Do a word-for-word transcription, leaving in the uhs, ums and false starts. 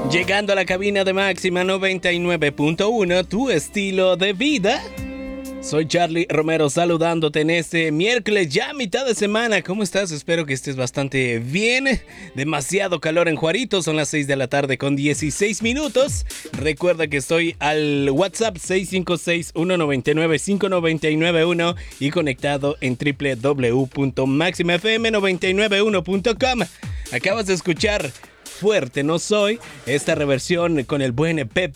Llegando a la cabina de Máxima noventa y nueve punto uno, tu estilo de vida. Soy Charlie Romero saludándote en este miércoles, ya mitad de semana. ¿Cómo estás? Espero que estés bastante bien. Demasiado calor en Juarito, son las seis de la tarde con dieciséis minutos. Recuerda que estoy al WhatsApp seis cinco seis, uno nueve nueve, cinco nueve nueve uno y conectado en doble u doble u doble u punto máxima f m noventa y nueve uno punto com. Acabas de escuchar Fuerte No Soy, esta reversión con el buen Pepe